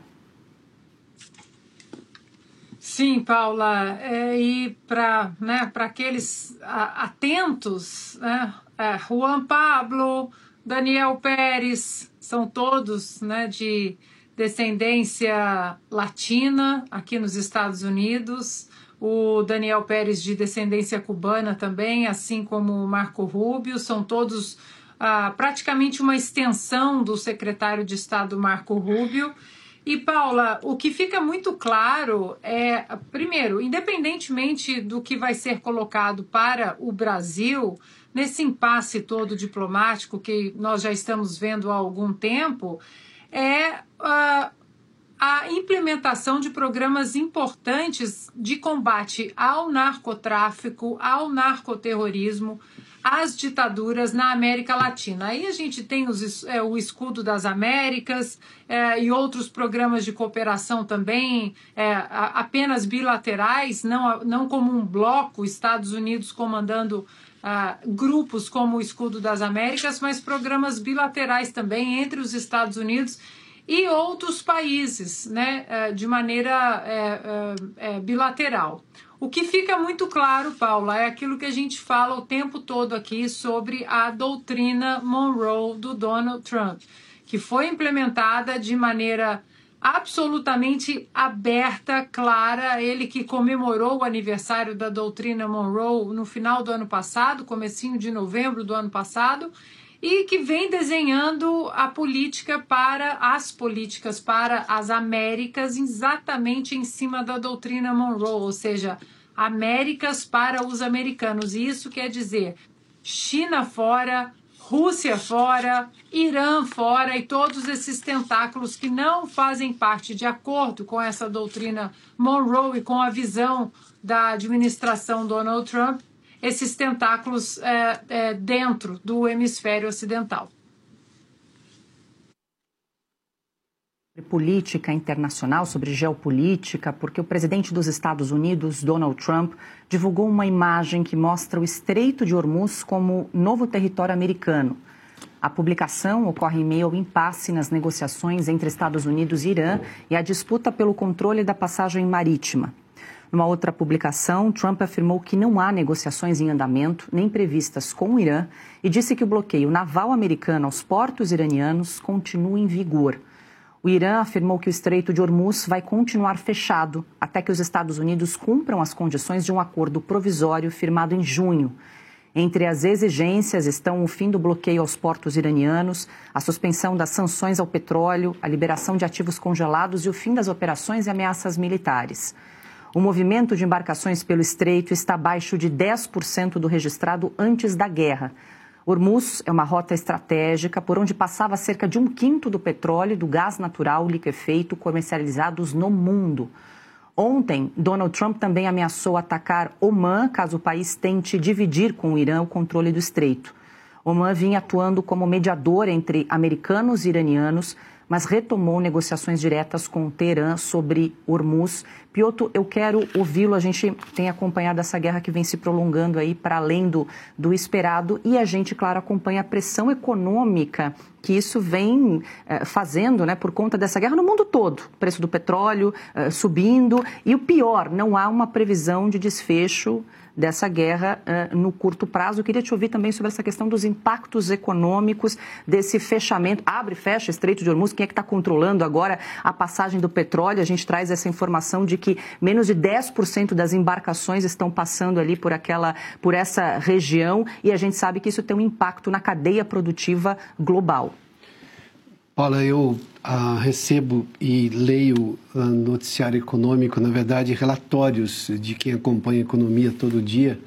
Sim, Paula. E para aqueles atentos, né, Juan Pablo, Daniel Pérez, são todos de descendência latina aqui nos Estados Unidos, o Daniel Pérez de descendência cubana também, assim como o Marco Rubio, são todos praticamente uma extensão do secretário de Estado Marco Rubio. E, Paula, o que fica muito claro é, primeiro, independentemente do que vai ser colocado para o Brasil, nesse impasse todo diplomático que nós já estamos vendo há algum tempo, é a implementação de programas importantes de combate ao narcotráfico, ao narcoterrorismo, às ditaduras na América Latina. Aí a gente tem o Escudo das Américas e outros programas de cooperação também, apenas bilaterais, não como um bloco, Estados Unidos comandando grupos como o Escudo das Américas, mas programas bilaterais também entre os Estados Unidos e outros países, de maneira bilateral. O que fica muito claro, Paula, é aquilo que a gente fala o tempo todo aqui sobre a doutrina Monroe do Donald Trump, que foi implementada de maneira absolutamente aberta, clara, ele que comemorou o aniversário da doutrina Monroe no final do ano passado, comecinho de novembro do ano passado, e que vem desenhando as políticas para as Américas exatamente em cima da doutrina Monroe, ou seja, Américas para os americanos. E isso quer dizer China fora, Rússia fora, Irã fora e todos esses tentáculos que não fazem parte, de acordo com essa doutrina Monroe e com a visão da administração Donald Trump, esses tentáculos dentro do hemisfério ocidental. Política internacional, sobre geopolítica, porque o presidente dos Estados Unidos, Donald Trump, divulgou uma imagem que mostra o Estreito de Hormuz como novo território americano. A publicação ocorre em meio ao impasse nas negociações entre Estados Unidos e Irã e a disputa pelo controle da passagem marítima. Numa outra publicação, Trump afirmou que não há negociações em andamento, nem previstas com o Irã, e disse que o bloqueio naval americano aos portos iranianos continua em vigor. O Irã afirmou que o Estreito de Hormuz vai continuar fechado até que os Estados Unidos cumpram as condições de um acordo provisório firmado em junho. Entre as exigências estão o fim do bloqueio aos portos iranianos, a suspensão das sanções ao petróleo, a liberação de ativos congelados e o fim das operações e ameaças militares. O movimento de embarcações pelo Estreito está abaixo de 10% do registrado antes da guerra. Hormuz é uma rota estratégica por onde passava cerca de 1/5 do petróleo e do gás natural liquefeito comercializados no mundo. Ontem, Donald Trump também ameaçou atacar Omã caso o país tente dividir com o Irã o controle do Estreito. Oman vinha atuando como mediador entre americanos e iranianos, mas retomou negociações diretas com Teherã sobre Hormuz. Piotr, eu quero ouvi-lo. A gente tem acompanhado essa guerra que vem se prolongando aí para além do esperado e a gente, claro, acompanha a pressão econômica que isso vem fazendo, né, por conta dessa guerra no mundo todo. O preço do petróleo subindo e o pior, não há uma previsão de desfecho dessa guerra no curto prazo. Eu queria te ouvir também sobre essa questão dos impactos econômicos desse fechamento. Abre e fecha Estreito de Hormuz. Quem é que está controlando agora a passagem do petróleo? A gente traz essa informação de que menos de 10% das embarcações estão passando ali por essa região e a gente sabe que isso tem um impacto na cadeia produtiva global. Paula, eu recebo e leio noticiário econômico, na verdade, relatórios de quem acompanha a economia todo dia,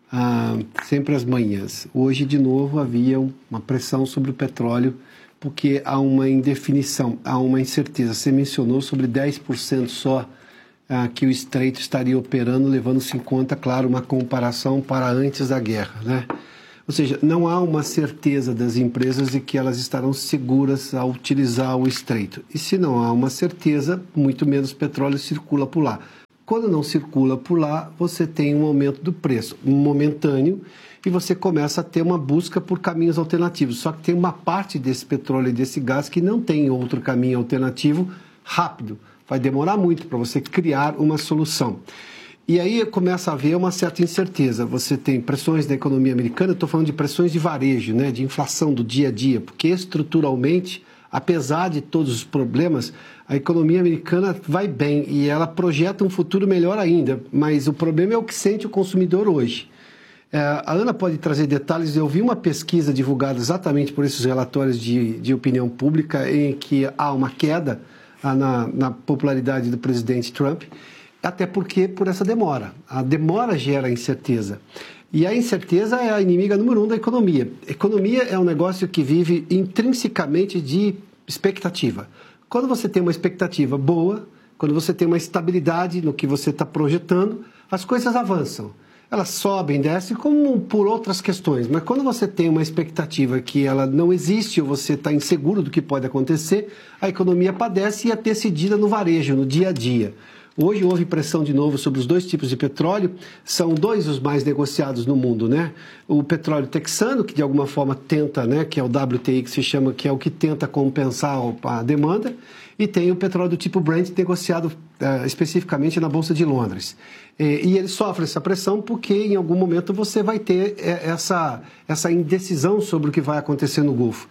sempre às manhãs. Hoje, de novo, havia uma pressão sobre o petróleo, porque há uma indefinição, há uma incerteza. Você mencionou sobre 10% só que o Estreito estaria operando, levando-se em conta, claro, uma comparação para antes da guerra, né? Ou seja, não há uma certeza das empresas de que elas estarão seguras ao utilizar o Estreito. E se não há uma certeza, muito menos petróleo circula por lá. Quando não circula por lá, você tem um aumento do preço, um momentâneo, e você começa a ter uma busca por caminhos alternativos. Só que tem uma parte desse petróleo e desse gás que não tem outro caminho alternativo rápido. Vai demorar muito para você criar uma solução. E aí começa a haver uma certa incerteza. Você tem pressões da economia americana, estou falando de pressões de varejo, né, de inflação do dia a dia, porque estruturalmente, apesar de todos os problemas, a economia americana vai bem e ela projeta um futuro melhor ainda, mas o problema é o que sente o consumidor hoje. A Ana pode trazer detalhes. Eu vi uma pesquisa divulgada exatamente por esses relatórios de opinião pública em que há uma queda na popularidade do presidente Trump, até porque por essa demora. A demora gera incerteza. E a incerteza é a inimiga número 1 da economia. Economia é um negócio que vive intrinsecamente de expectativa. Quando você tem uma expectativa boa, quando você tem uma estabilidade no que você está projetando, as coisas avançam. Elas sobem, descem, como por outras questões. Mas quando você tem uma expectativa que ela não existe ou você está inseguro do que pode acontecer, a economia padece e é decidida no varejo, no dia a dia. Hoje houve pressão de novo sobre os dois tipos de petróleo, são dois os mais negociados no mundo, né? O petróleo texano, que de alguma forma tenta, né, que é o WTI que se chama, que é o que tenta compensar a demanda, e tem o petróleo do tipo Brent negociado especificamente na Bolsa de Londres. E ele sofre essa pressão porque em algum momento você vai ter essa indecisão sobre o que vai acontecer no Golfo.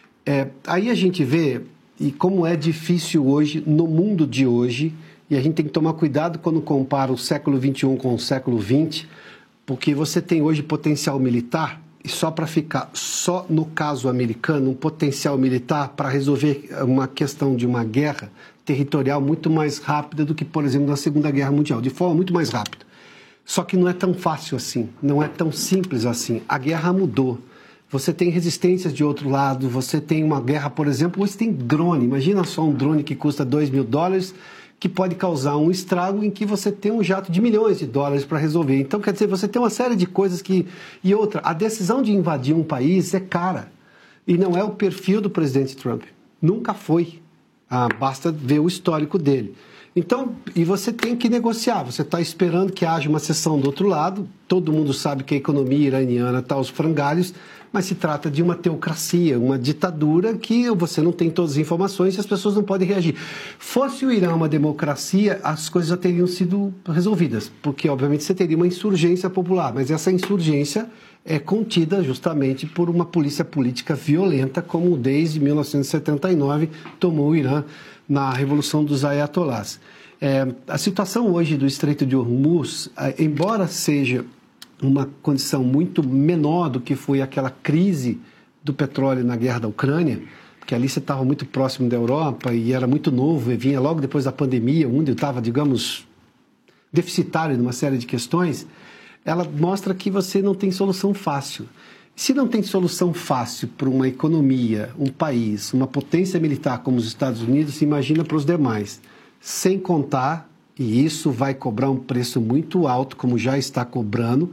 Aí a gente vê e como é difícil hoje, no mundo de hoje, e a gente tem que tomar cuidado quando compara o século XXI com o século XX, porque você tem hoje potencial militar, e só para ficar só no caso americano, um potencial militar para resolver uma questão de uma guerra territorial muito mais rápida do que, por exemplo, na Segunda Guerra Mundial, de forma muito mais rápida. Só que não é tão fácil assim, não é tão simples assim. A guerra mudou. Você tem resistências de outro lado, você tem uma guerra, por exemplo, hoje tem drone. Imagina só um drone que custa $2.000, que pode causar um estrago em que você tem um jato de milhões de dólares para resolver. Então, quer dizer, você tem uma série de coisas que... E outra, a decisão de invadir um país é cara. E não é o perfil do presidente Trump. Nunca foi. Basta ver o histórico dele. Então, e você tem que negociar. Você está esperando que haja uma cessão do outro lado. Todo mundo sabe que a economia iraniana está aos frangalhos, mas se trata de uma teocracia, uma ditadura que você não tem todas as informações e as pessoas não podem reagir. Fosse o Irã uma democracia, as coisas já teriam sido resolvidas, porque obviamente você teria uma insurgência popular, mas essa insurgência é contida justamente por uma polícia política violenta, como desde 1979 tomou o Irã na Revolução dos Ayatollahs. A situação hoje do Estreito de Hormuz, embora seja uma condição muito menor do que foi aquela crise do petróleo na guerra da Ucrânia, porque ali você estava muito próximo da Europa e era muito novo, e vinha logo depois da pandemia, onde estava, digamos, deficitário numa série de questões, ela mostra que você não tem solução fácil. Se não tem solução fácil para uma economia, um país, uma potência militar como os Estados Unidos, se imagina para os demais. Sem contar, e isso vai cobrar um preço muito alto, como já está cobrando,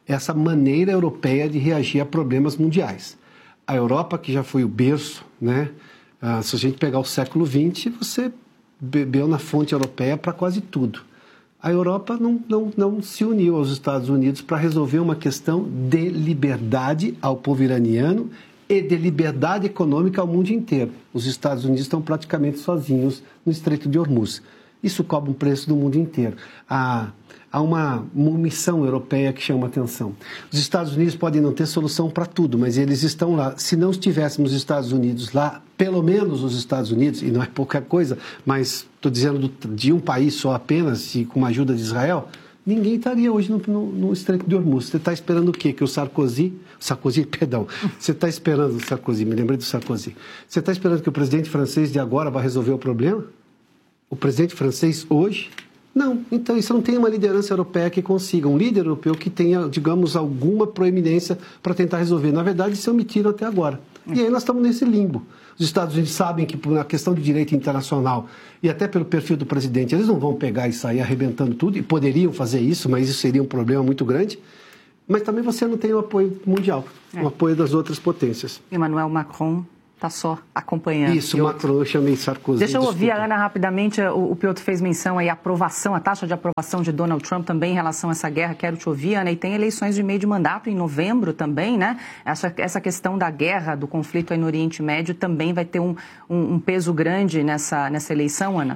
essa maneira europeia de reagir a problemas mundiais. A Europa, que já foi o berço, né? Se a gente pegar o século XX, você bebeu na fonte europeia para quase tudo. A Europa não se uniu aos Estados Unidos para resolver uma questão de liberdade ao povo iraniano e de liberdade econômica ao mundo inteiro. Os Estados Unidos estão praticamente sozinhos no Estreito de Hormuz. Isso cobra um preço do mundo inteiro. Há uma missão europeia que chama atenção. Os Estados Unidos podem não ter solução para tudo, mas eles estão lá. Se não tivéssemos os Estados Unidos lá, pelo menos os Estados Unidos, e não é pouca coisa, mas estou dizendo de um país só apenas, e com a ajuda de Israel, ninguém estaria hoje no Estreito de Hormuz. Você está esperando o quê? Que o Sarkozy, você está esperando o Sarkozy, me lembrei do Sarkozy. Você está esperando que o presidente francês de agora vai resolver o problema? O presidente francês hoje? Não. Então, isso não tem uma liderança europeia que consiga, um líder europeu que tenha, digamos, alguma proeminência para tentar resolver. Na verdade, se omitiram até agora. E aí nós estamos nesse limbo. Os Estados Unidos sabem que, por uma questão de direito internacional e até pelo perfil do presidente, eles não vão pegar e sair arrebentando tudo, e poderiam fazer isso, mas isso seria um problema muito grande. Mas também você não tem o apoio mundial, o apoio das outras potências. Emmanuel Macron está só acompanhando. Isso, Macron, eu chamei Sarkozy. Deixa eu ouvir a Ana rapidamente. O Piotr fez menção aí, a taxa de aprovação de Donald Trump também em relação a essa guerra. Quero te ouvir, Ana. E tem eleições de meio de mandato em novembro também, né? Essa questão da guerra, do conflito aí no Oriente Médio também vai ter um peso grande nessa eleição, Ana?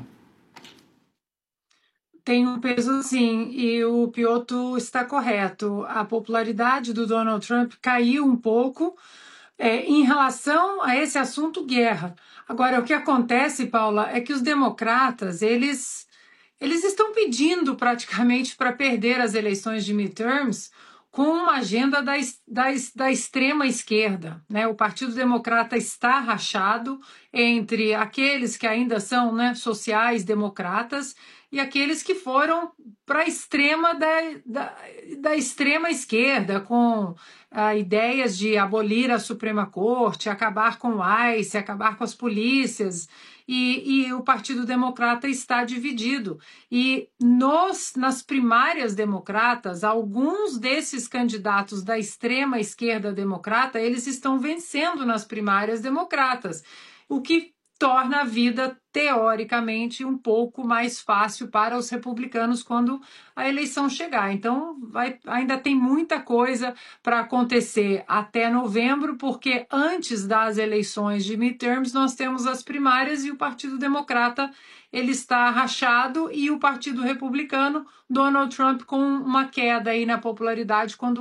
Tem um peso, sim, e o Piotr está correto. A popularidade do Donald Trump caiu um pouco em relação a esse assunto guerra. Agora, o que acontece, Paula, é que os democratas, eles estão pedindo praticamente para perder as eleições de midterms com uma agenda da extrema esquerda, né? O Partido Democrata está rachado entre aqueles que ainda são, né, sociais-democratas e aqueles que foram para a extrema da extrema esquerda, com ideias de abolir a Suprema Corte, acabar com o ICE, acabar com as polícias, e o Partido Democrata está dividido. E nas primárias democratas, alguns desses candidatos da extrema esquerda democrata, eles estão vencendo nas primárias democratas, o que torna a vida, teoricamente, um pouco mais fácil para os republicanos quando a eleição chegar. Então, ainda tem muita coisa para acontecer até novembro, porque antes das eleições de midterms nós temos as primárias e o Partido Democrata ele está rachado e o Partido Republicano, Donald Trump, com uma queda aí na popularidade quando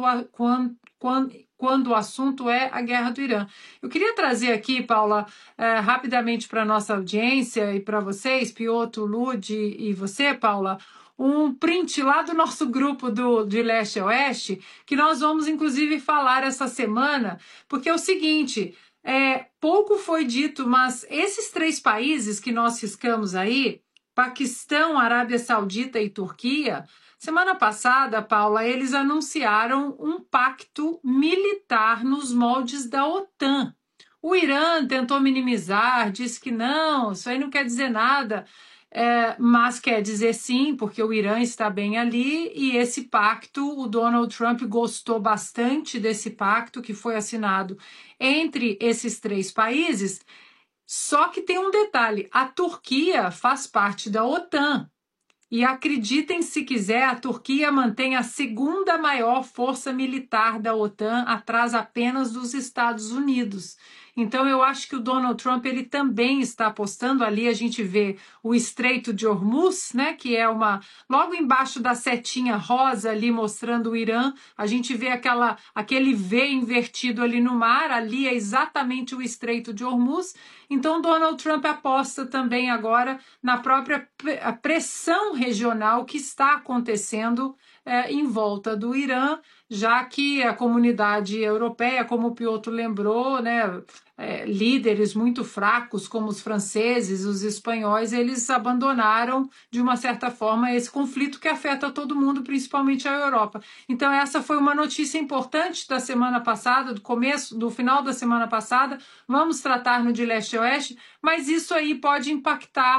o assunto é a guerra do Irã. Eu queria trazer aqui, Paula, rapidamente para a nossa audiência e para vocês, Piotr, Lud e você, Paula, um print lá do nosso grupo de Leste a Oeste, que nós vamos, inclusive, falar essa semana, porque é o seguinte, pouco foi dito, mas esses 3 países que nós riscamos aí, Paquistão, Arábia Saudita e Turquia, semana passada, Paula, eles anunciaram um pacto militar nos moldes da OTAN. O Irã tentou minimizar, disse que não, isso aí não quer dizer nada, mas quer dizer sim, porque o Irã está bem ali e esse pacto, o Donald Trump gostou bastante desse pacto que foi assinado entre esses 3 países, só que tem um detalhe, a Turquia faz parte da OTAN. E acreditem se quiser, a Turquia mantém a 2ª maior força militar da OTAN, atrás apenas dos Estados Unidos. Então eu acho que o Donald Trump ele também está apostando ali, a gente vê o Estreito de Hormuz, né, que é logo embaixo da setinha rosa ali mostrando o Irã, a gente vê aquele V invertido ali no mar, ali é exatamente o Estreito de Hormuz. Então Donald Trump aposta também agora na própria pressão regional que está acontecendo em volta do Irã, já que a comunidade europeia, como o Piotr lembrou, né, líderes muito fracos como os franceses, os espanhóis, eles abandonaram de uma certa forma esse conflito que afeta todo mundo, principalmente a Europa. Então essa foi uma notícia importante da semana passada, do final da semana passada, vamos tratar no de Leste a Oeste, mas isso aí pode impactar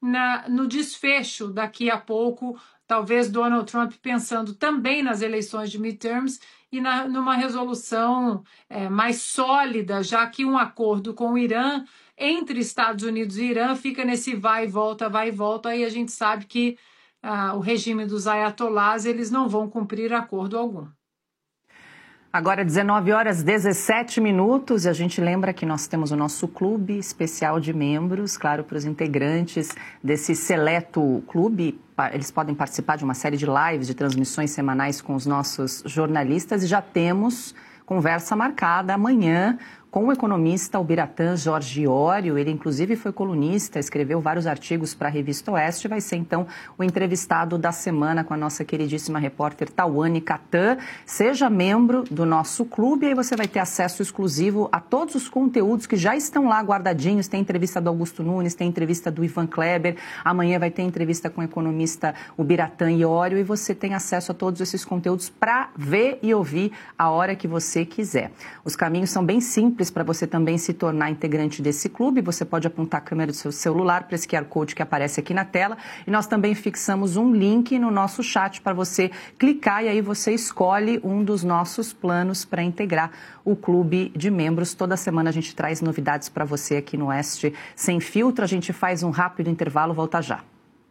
no desfecho daqui a pouco, talvez Donald Trump pensando também nas eleições de midterms e numa resolução mais sólida, já que um acordo com o Irã, entre Estados Unidos e Irã, fica nesse vai e volta, aí a gente sabe que o regime dos ayatolás, eles não vão cumprir acordo algum. Agora 19h17 e a gente lembra que nós temos o nosso clube especial de membros, claro, para os integrantes desse seleto clube. Eles podem participar de uma série de lives, de transmissões semanais com os nossos jornalistas e já temos conversa marcada amanhã com o economista Ubiratã Jorge Iório. Ele, inclusive, foi colunista, escreveu vários artigos para a Revista Oeste. Vai ser, então, o entrevistado da semana com a nossa queridíssima repórter Tawane Catan. Seja membro do nosso clube e aí você vai ter acesso exclusivo a todos os conteúdos que já estão lá guardadinhos. Tem entrevista do Augusto Nunes, tem entrevista do Ivan Kleber. Amanhã vai ter entrevista com o economista Ubiratã Iório e você tem acesso a todos esses conteúdos para ver e ouvir a hora que você quiser. Os caminhos são bem simples para você também se tornar integrante desse clube. Você pode apontar a câmera do seu celular para esse QR Code que aparece aqui na tela e nós também fixamos um link no nosso chat para você clicar e aí você escolhe um dos nossos planos para integrar o clube de membros. Toda semana a gente traz novidades para você aqui no Oeste Sem Filtro. A gente faz um rápido intervalo, volta já.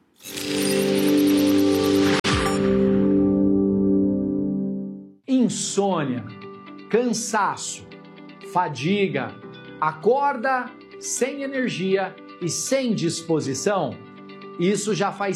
Insônia, cansaço, fadiga, acorda sem energia e sem disposição. Isso já faz